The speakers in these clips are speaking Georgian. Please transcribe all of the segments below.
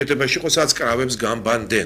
ეთებაში ყო საცკრავებს გამბანდენ.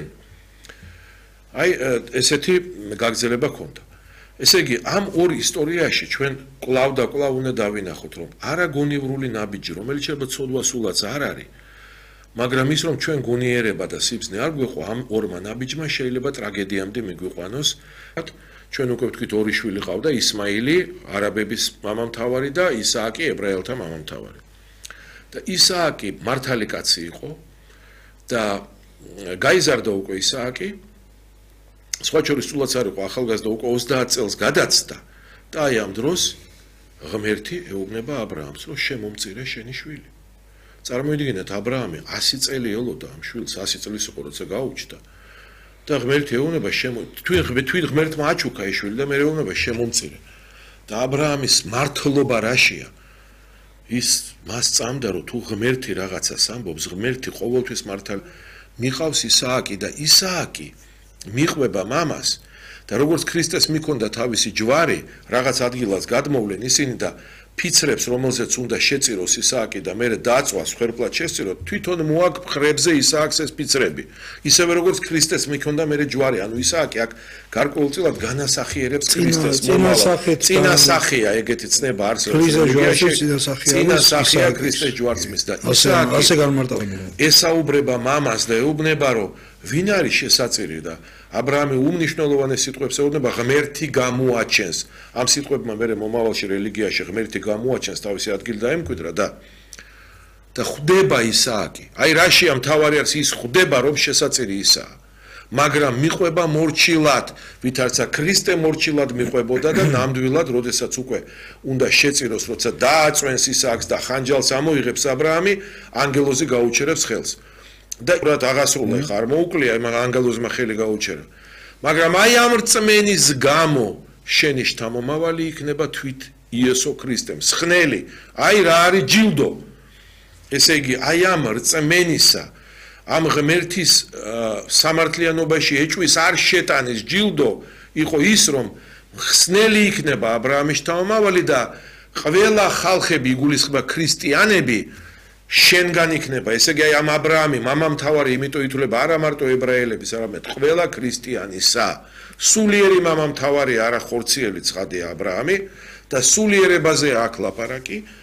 აი ესეთი გაგრძელება ქონდა. ესე იგი, ამ ორ ისტორიაში ჩვენ კვლავ და კვლავ უნდა დავინახოთ, რომ არა გონივრული ნაბიჯი, რომელიც შეიძლება ცოდვასულაც არ არის, მაგრამ ის რომ ჩვენ გონიერება და სიბზნე არ გვეყვა, ამ ორმა ნაბიჯმა შეიძლება ტრაგედიამდე მიგვიყვანოს. ჩვენ უკვე ვთქვით ორი შვილი ყავდა, ისმაილი, არაბების მამამთავარი და ისააკი, ებრაელთა მამამთავარი. და ისააკი მართალი კაცი იყო და გაიზარდა უკვე ისააკი. სხვა შორის სულაც არ იყო ახალგაზრდა უკვე 30 წელს გადაცდა და აი ამ დროს ღმერთი ეუბნება ა ブラ ამს რომ შემომწირე შენი შვილი. წარმოიდგინეთ ა ブラ ამი 100 წელი ელოდა ამ შვილს 100 წლის იყო როცა გაუჩნდა და ღმერთი ეუბნება თვით ღმერთმა აჩუქა ეს შვილი და მე ეუბნება შემომწირე და ა ブラ ამის მართლობა რაშია ის მას წამდა რომ თუ ღმერთი რაღაცას ამბობს ღმერთი ყოველთვის მართალ მიყავს ისააკი და ისააკი მიყვება მამას და როგორც ქრისტეს მიქონდა თავისი ჯვარი რაღაც ადგილას გადმოვლენ ისინი და ფიცრებს რომელზეც უნდა შეწიროს ისააკი და მერე დააწვას ხერხლად შესწიროთ თვითონ მოაქვს ხრებზე ისააკს ეს ფიცრები ისევე როგორც ქრისტეს მიქონდა მერე ჯვარი ანუ ისააკი აქ გარკვეულწილად განასახიერებს ქრისტეს წინასახია ეგეთი ცნება არსებობს წინასახია ქრისტეს ჯვარცმის და ისააკი ესაუბრება მამას და ეუბნება რომ ვინ არის შესაწირი და ა ブラ ამი უმნიშვნელოვანეს სიტყვებს ეუბნება ღმერთი გამოაჩენს ამ სიტყვებმა მე მომავალში რელიგიაში ღმერთი გამოაჩენს თავისი ადგილი დაემკვიდრა და ხვდება ისააკი აი რაშია მთავარი არის ის ხვდება რომ შესაწირი ისაა მაგრამ მიყვება მორჩილად ვითარცა ქრისტე მორჩილად მიყვებოდა და ნამდვილად როდესაც უკვე უნდა შეწიროს როცა დააწვენს ისააკს და ხანჯალს ამოიღებს ა ブラ ამი ანგელოზი გაუჩერებს ხელს და უბრალოდ აღასრულა ხარ მოუკლია იმ ანგელოზმა ხელი გაუჩერა მაგრამ აი ამ რწმენის გამო შენი შთამომავალი იქნება თვით იესო ქრისტემ სხნელი აი რა არის ჯილდო ესე იგი აი ამ რწმენისა ამ ღმერთის სამართლიანობაში ეჭვის არ შეტანის ჯილდო იყო ის რომ ხსნელი იქნება ა ブラ ამის შთამომავალი და ყველა ხალხები იგულისხმება ქრისტიანები შენგან იქნება ესე იგი ამ ა ブラ ამი მამამთავარი იმიტომ ითვლება არა მარტო ებრაელების არამედ ყველა ქრისტიანისა სულიერი მამამთავარი არა ხორციელი ცხადია ა ブラ ამი და სულიერებაზე აქ ლაპარაკი